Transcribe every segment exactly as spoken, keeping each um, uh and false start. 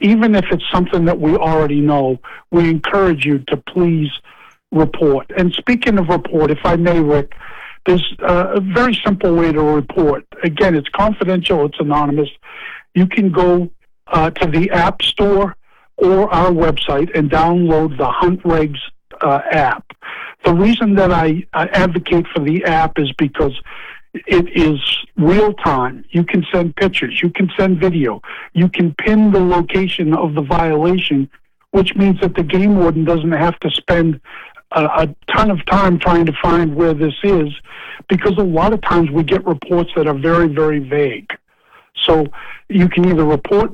even if it's something that we already know, we encourage you to please report. And speaking of report, if I may, Rick, there's a very simple way to report. Again, it's confidential, it's anonymous. You can go uh, to the App Store or our website and download the Hunt Regs uh, app. The reason that I, I advocate for the app is because it is real time. You can send pictures, you can send video, you can pin the location of the violation, which means that the game warden doesn't have to spend a, a ton of time trying to find where this is, because a lot of times we get reports that are very, very vague. So you can either report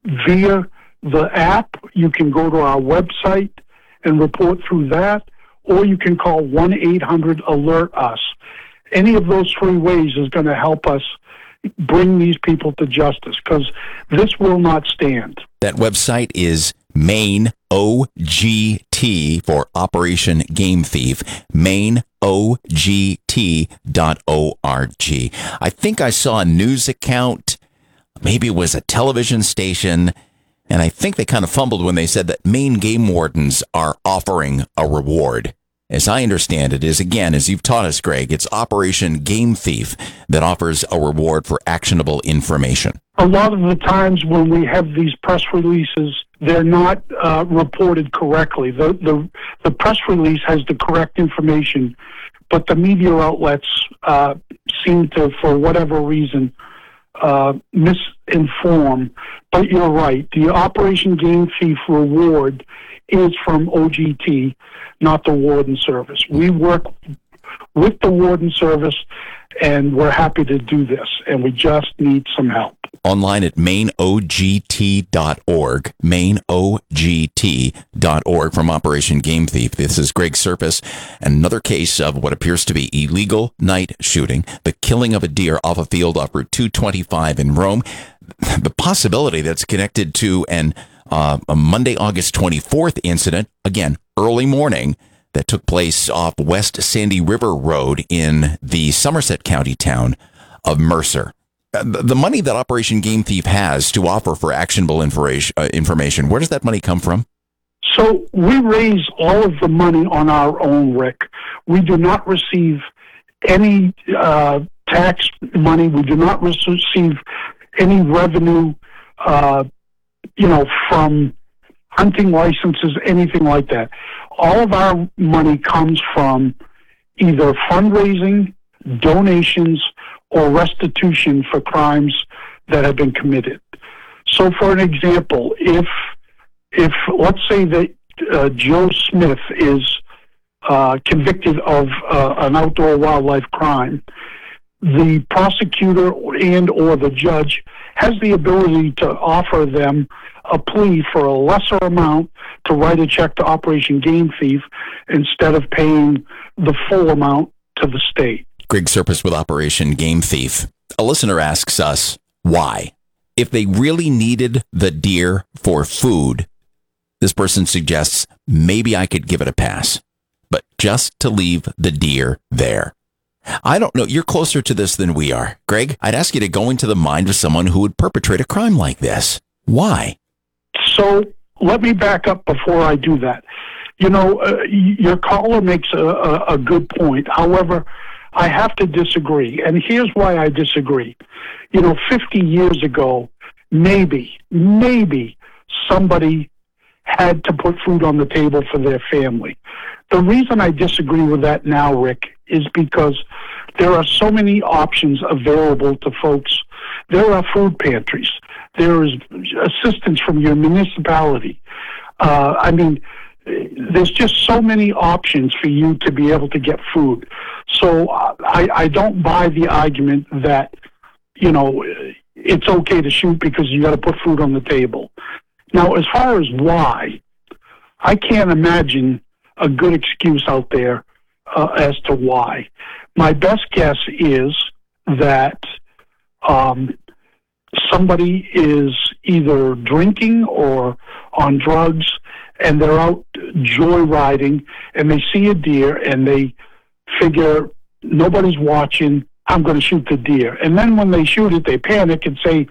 via the app, you can go to our website and report through that, or you can call one eight hundred alert us. Any of those three ways is going to help us bring these people to justice, because this will not stand. That website is Maine O G T for Operation Game Thief, Maine O G T dot org. I think I saw a news account, maybe it was a television station, and I think they kind of fumbled when they said that Maine game wardens are offering a reward. As I understand it is, again, as you've taught us, Greg, it's Operation Game Thief that offers a reward for actionable information. A lot of the times when we have these press releases, they're not uh, reported correctly. The, the, the press release has the correct information, but the media outlets uh, seem to, for whatever reason, uh, misinform. But you're right. The Operation Game Thief reward is from O G T, not the Warden Service. We work with the Warden Service, and we're happy to do this, and we just need some help. Online at Maine O G T dot org, Maine O G T dot org from Operation Game Thief. This is Greg Surface, and another case of what appears to be illegal night shooting, the killing of a deer off a field off Route two twenty-five in Rome. The possibility that's connected to an uh, a Monday, August twenty-fourth incident, again, early morning, that took place off West Sandy River Road in the Somerset County town of Mercer. The money that Operation Game Thief has to offer for actionable information, uh, information, where does that money come from? So we raise all of the money on our own, Rick. We do not receive any uh, tax money. We do not receive any revenue, uh, you know, from hunting licenses, anything like that. All of our money comes from either fundraising, donations, or restitution for crimes that have been committed. So, for an example, if, if let's say that uh, Joe Smith is uh, convicted of uh, an outdoor wildlife crime, the prosecutor and or the judge has the ability to offer them a plea for a lesser amount to write a check to Operation Game Thief instead of paying the full amount to the state. Greg Surface with Operation Game Thief. A listener asks us why. If they really needed the deer for food, this person suggests maybe I could give it a pass, but just to leave the deer there. I don't know. You're closer to this than we are. Greg, I'd ask you to go into the mind of someone who would perpetrate a crime like this. Why? So let me back up before I do that. You know, uh, your caller makes a, a, a good point. However, I have to disagree, and here's why I disagree. You know, fifty years ago, maybe, maybe somebody had to put food on the table for their family. The reason I disagree with that now, Rick, is because there are so many options available to folks. There are food pantries. There is assistance from your municipality. Uh, I mean, there's just so many options for you to be able to get food. So I, I don't buy the argument that, you know, it's okay to shoot because you got to put food on the table. Now, as far as why, I can't imagine a good excuse out there uh, as to why. My best guess is that um, somebody is either drinking or on drugs, and they're out joyriding, and they see a deer, and they figure nobody's watching, I'm going to shoot the deer. And then when they shoot it, they panic and say,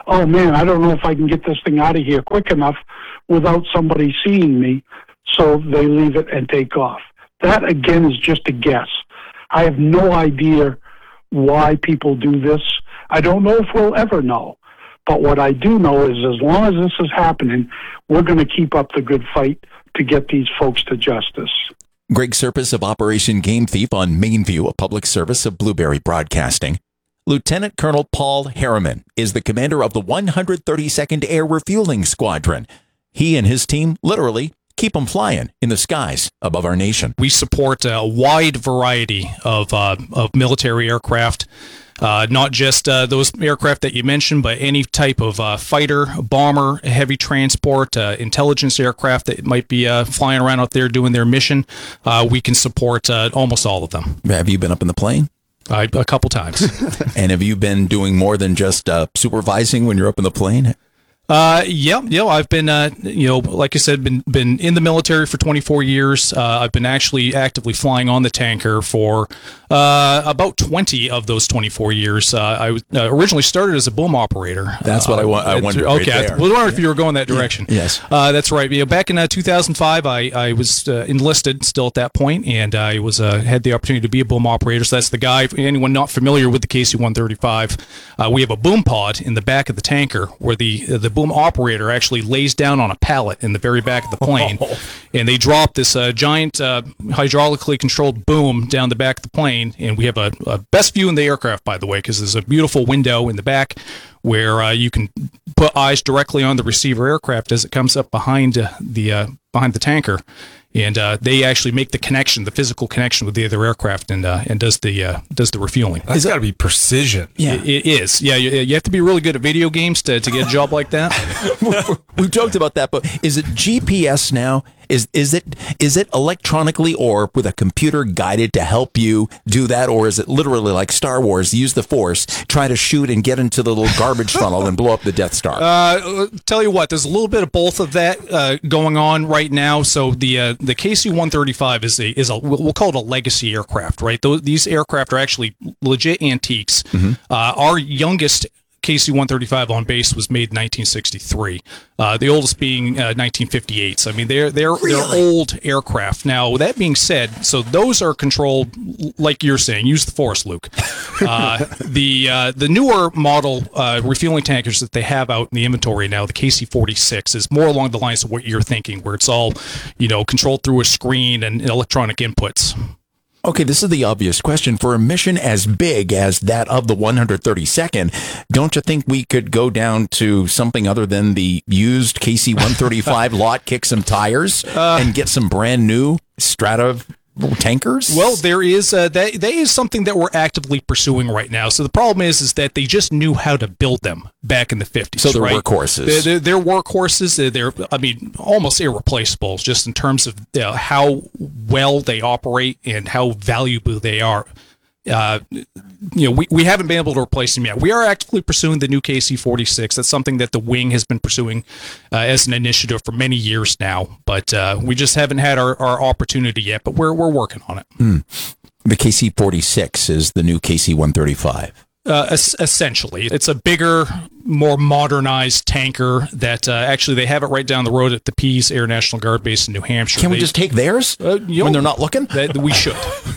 oh man, I don't know if I can get this thing out of here quick enough without somebody seeing me, so they leave it and take off. That, again, is just a guess. I have no idea why people do this. I don't know if we'll ever know. But what I do know is as long as this is happening, we're going to keep up the good fight to get these folks to justice. Greg Serpis of Operation Game Thief on Mainview, a public service of Blueberry Broadcasting. Lieutenant Colonel Paul Harriman is the commander of the one hundred thirty-second Air Refueling Squadron. He and his team literally keep them flying in the skies above our nation. We support a wide variety of uh, of military aircraft, uh, not just uh, those aircraft that you mentioned, but any type of uh, fighter, bomber, heavy transport, uh, intelligence aircraft that might be uh, flying around out there doing their mission. Uh, we can support uh, almost all of them. Have you been up in the plane? Uh, a couple times. And have you been doing more than just uh, supervising when you're up in the plane? Uh, yeah, yeah. I've been, uh, you know, like I said, been been in the military for twenty-four years. Uh, I've been actually actively flying on the tanker for uh, about twenty of those twenty-four years. Uh, I was, uh, originally started as a boom operator. That's what I, wa- I wondered. Uh, okay, right I was wondering if you were going that direction. Yeah. Yes, uh, that's right. You know, back in uh, two thousand five, I I was uh, enlisted still at that point, and I was uh, had the opportunity to be a boom operator. So that's the guy. Anyone not familiar with the K C one thirty-five, uh, we have a boom pod in the back of the tanker where the uh, the boom operator actually lays down on a pallet in the very back of the plane, oh. and they drop this uh, giant uh, hydraulically controlled boom down the back of the plane, and we have a, a best view in the aircraft, by the way, because there's a beautiful window in the back where uh, you can put eyes directly on the receiver aircraft as it comes up behind uh, the uh, behind the tanker. And uh, they actually make the connection, the physical connection with the other aircraft, and uh, and does the uh, does the refueling. That's got to be precision. Yeah, it, it is. Yeah, you, you have to be really good at video games to, to get a job like that. We've joked about that, but is it G P S now? Is is it is it electronically or with a computer guided to help you do that, or is it literally like Star Wars? Use the Force, try to shoot and get into the little garbage funnel and blow up the Death Star. Uh, tell you what, there's a little bit of both of that uh, going on right now. So the uh, the K C one thirty-five is a is a we'll call it a legacy aircraft, right? Those, these aircraft are actually legit antiques. Mm-hmm. Uh, our youngest K C one thirty-five on base was made in nineteen sixty-three. Uh, the oldest being uh, nineteen fifty-eight. So I mean, they're they're really? they're old aircraft. Now that being said, so those are controlled like you're saying. Use the Force, Luke. Uh, the uh, the newer model uh, refueling tankers that they have out in the inventory now, the K C forty-six, is more along the lines of what you're thinking, where it's all, you know, controlled through a screen and electronic inputs. Okay, this is the obvious question. For a mission as big as that of the one hundred thirty-second, don't you think we could go down to something other than the used K C one thirty-five lot, kick some tires, uh, and get some brand new Strata tankers? Well, there is uh, that. That is something that we're actively pursuing right now. So the problem is, is that they just knew how to build them back in the fifties. So they're right? workhorses. They're, they're, they're workhorses. They're, they're, I mean, almost irreplaceable, just in terms of uh, how well they operate and how valuable they are. Uh, you know, we, we haven't been able to replace them yet. We are actively pursuing the new K C forty-six. That's something that the wing has been pursuing uh, as an initiative for many years now, but uh, we just haven't had our, our opportunity yet, but we're we're working on it. Mm. The K C forty-six is the new K C one thirty-five. Uh, es- essentially, it's a bigger, more modernized tanker that uh, actually they have it right down the road at the Pease Air National Guard Base in New Hampshire. Can we they, just take theirs uh, you know, when they're not looking? That we should.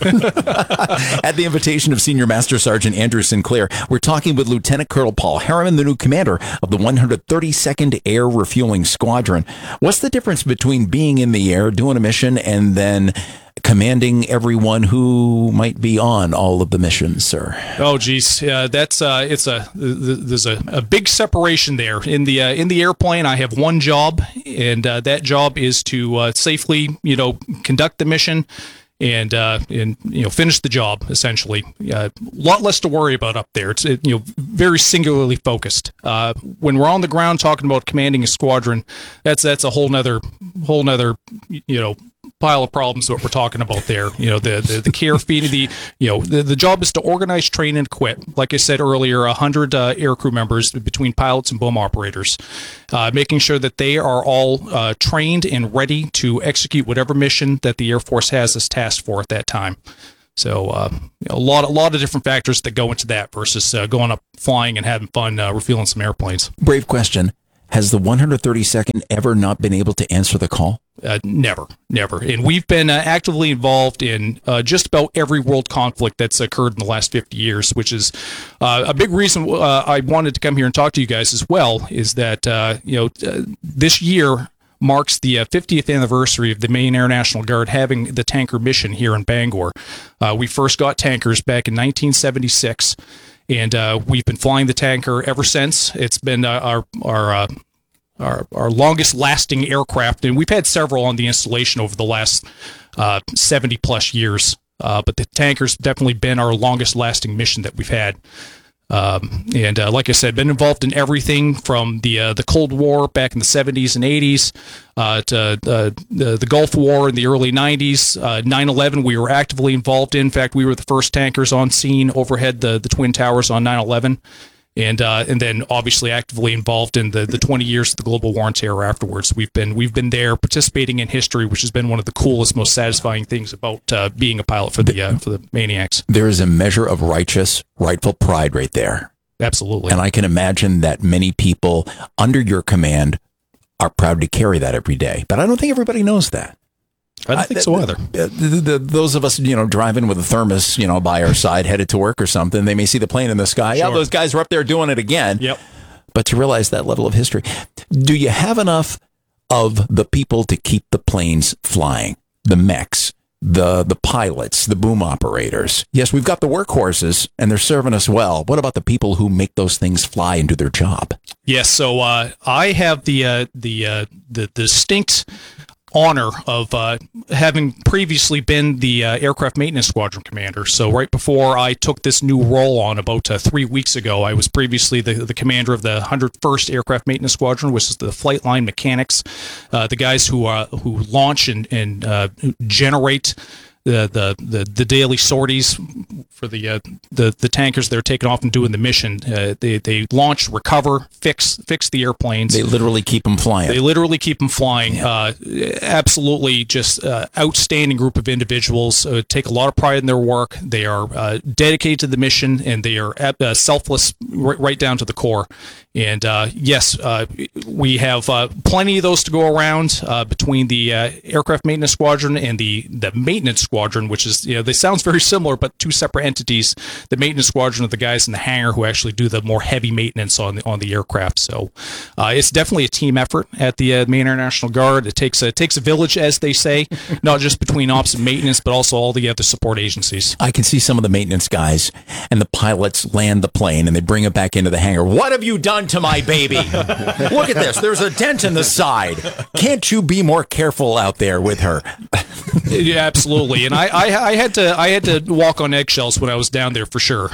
At the invitation of Senior Master Sergeant Andrew Sinclair, we're talking with Lieutenant Colonel Paul Harriman, the new commander of the one hundred thirty-second Air Refueling Squadron. What's the difference between being in the air, doing a mission, and then commanding everyone who might be on all of the missions, sir? Oh, geez, uh, that's uh, it's a there's a, a big separation there. In the uh, in the airplane, I have one job, and uh, that job is to uh, safely, you know, conduct the mission and uh, and you know finish the job. Essentially, a uh, lot less to worry about up there. It's it, you know very singularly focused. Uh, when we're on the ground talking about commanding a squadron, that's that's a whole nother whole nother you know. pile of problems that we're talking about there. You know, the the, the care feeding, the you know, the, the job is to organize, train, and equip. Like I said earlier, a hundred uh, air crew members between pilots and boom operators, uh, making sure that they are all uh, trained and ready to execute whatever mission that the Air Force has us tasked for at that time. So uh, you know, a lot, a lot of different factors that go into that versus uh, going up, flying, and having fun uh, refueling some airplanes. Brave question. Has the one hundred thirty-second ever not been able to answer the call? Uh, never, never. And we've been uh, actively involved in uh, just about every world conflict that's occurred in the last fifty years, which is uh, a big reason uh, I wanted to come here and talk to you guys as well, is that, uh, you know, uh, this year marks the uh, fiftieth anniversary of the Maine Air National Guard having the tanker mission here in Bangor. Uh, we first got tankers back in nineteen seventy-six, and uh, we've been flying the tanker ever since. It's been uh, our our uh, our our longest lasting aircraft, and we've had several on the installation over the last uh, seventy plus years. Uh, but the tanker's definitely been our longest lasting mission that we've had. Um, and uh, like I said, been involved in everything from the uh, the Cold War back in the seventies and eighties uh, to uh, the, the Gulf War in the early nineties. Uh, nine eleven we were actively involved in. In fact, we were the first tankers on scene overhead the, the Twin Towers on nine eleven. And uh, and then obviously actively involved in the, the twenty years of the global war and terror afterwards. We've been we've been there participating in history, which has been one of the coolest, most satisfying things about uh, being a pilot for the uh, for the Maniacs. There is a measure of righteous, rightful pride right there. Absolutely. And I can imagine that many people under your command are proud to carry that every day. But I don't think everybody knows that. I don't think so either. The, the, the, those of us, you know, driving with a thermos, you know, by our side, headed to work or something, they may see the plane in the sky. Sure. Yeah, those guys are up there doing it again. Yep. But to realize that level of history, do you have enough of the people to keep the planes flying? The mechs, the the pilots, the boom operators. Yes, we've got the workhorses, and they're serving us well. What about the people who make those things fly and do their job? Yes. So uh, I have the uh, the uh, the the distinct honor of uh, having previously been the uh, aircraft maintenance squadron commander. So right before I took this new role on about uh, three weeks ago, I was previously the, the commander of the one hundred first Aircraft Maintenance Squadron, which is the flight line mechanics, uh, the guys who uh, who launch and, and uh, generate the, the the the daily sorties for the uh, the the tankers they're taking off and doing the mission. Uh, they they launch, recover, fix fix the airplanes. They literally keep them flying. They literally keep them flying. Yeah. Uh, absolutely, just uh, outstanding group of individuals. Uh, take a lot of pride in their work. They are uh, dedicated to the mission, and they are uh, selfless right, right down to the core. And uh, yes, uh, we have uh, plenty of those to go around uh, between the uh, aircraft maintenance squadron and the the maintenance squadron, which is, you know, they sounds very similar, but two separate entities. The maintenance squadron are the guys in the hangar who actually do the more heavy maintenance on the on the aircraft. So uh, it's definitely a team effort at the uh, Maine Air National Guard. It takes a, it takes a village, as they say, not just between ops and maintenance, but also all the other support agencies. I can see some of the maintenance guys and the pilots land the plane and they bring it back into the hangar. What have you done to my baby? Look at this. There's a dent in the side. Can't you be more careful out there with her? Yeah, absolutely. And I, I, I had to I had to walk on eggshells when I was down there for sure.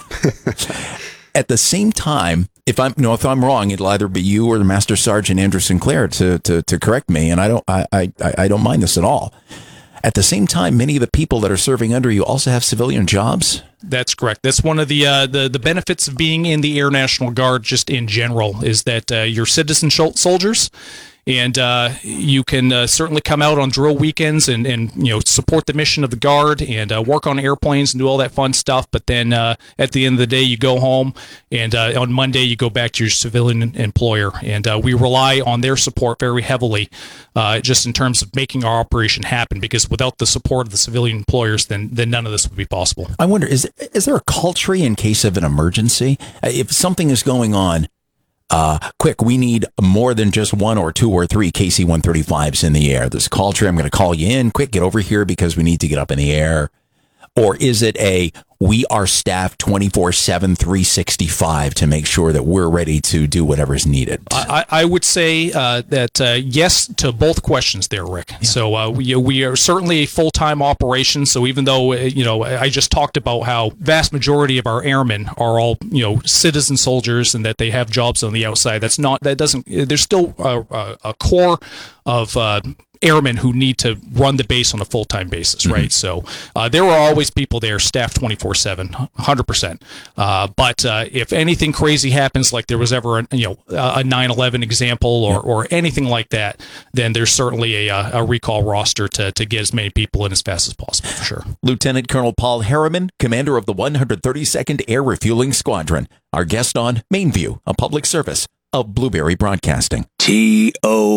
At the same time, if I'm no, if I'm wrong, it'll either be you or the Master Sergeant Andrew Sinclair to to, to correct me, and I don't I, I I don't mind this at all. At the same time, many of the people that are serving under you also have civilian jobs. That's correct. That's one of the uh, the the benefits of being in the Air National Guard, just in general, is that uh, you're citizen soldiers. And uh, you can uh, certainly come out on drill weekends and, and you know support the mission of the Guard and uh, work on airplanes and do all that fun stuff. But then uh, at the end of the day, you go home, and uh, on Monday you go back to your civilian employer. And uh, we rely on their support very heavily, uh, just in terms of making our operation happen. Because without the support of the civilian employers, then then none of this would be possible. I wonder, is is there a call tree in case of an emergency? If something is going on, Uh, quick, we need more than just one or two or three K C one thirty-fives in the air. There's a call tree. I'm going to call you in. Quick, get over here because we need to get up in the air. Or is it a, we are staffed twenty-four seven, three sixty-five to make sure that we're ready to do whatever's needed? I, I would say uh, that uh, yes to both questions there, Rick. Yeah. So uh, we, we are certainly a full-time operation. So even though, you know, I just talked about how vast majority of our airmen are all, you know, citizen soldiers and that they have jobs on the outside, that's not, that doesn't, there's still a, a, a core of uh, airmen who need to run the base on a full-time basis, right? Mm-hmm. So uh, there are always people there, staffed twenty-four seven, one hundred percent. Uh, but uh, if anything crazy happens, like there was ever, a, you know, a nine eleven example or, or anything like that, then there's certainly a, a recall roster to, to get as many people in as fast as possible, for sure. Lieutenant Colonel Paul Harriman, commander of the one hundred thirty-second Air Refueling Squadron, our guest on Mainview, a public service of Blueberry Broadcasting. T O